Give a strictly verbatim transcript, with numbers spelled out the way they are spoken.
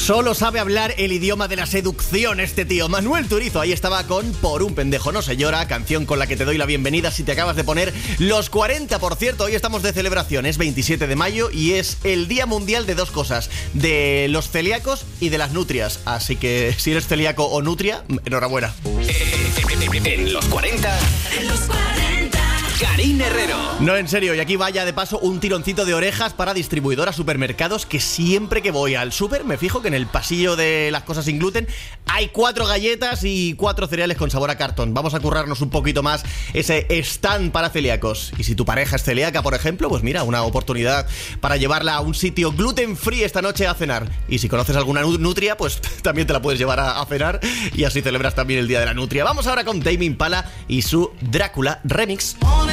Solo sabe hablar el idioma de la seducción este tío. Manuel Turizo, ahí estaba con Por un pendejo no se llora, canción con la que te doy la bienvenida si te acabas de poner los cuarenta. Por cierto, hoy estamos de celebración, es veintisiete de mayo y es el Día Mundial de dos cosas, de los celíacos y de las nutrias. Así que si eres celíaco o nutria, enhorabuena. En los cuarenta, en los cuarenta, Karina Herrero. No, en serio, y aquí vaya de paso un tironcito de orejas para distribuidoras, supermercados, que siempre que voy al súper me fijo que en el pasillo de las cosas sin gluten hay cuatro galletas y cuatro cereales con sabor a cartón. Vamos a currarnos un poquito más ese stand para celíacos. Y si tu pareja es celíaca, por ejemplo, pues mira, una oportunidad para llevarla a un sitio gluten free esta noche a cenar. Y si conoces alguna nutria, pues también te la puedes llevar a, a cenar y así celebras también el Día de la Nutria. Vamos ahora con Tame Impala y su Drácula Remix.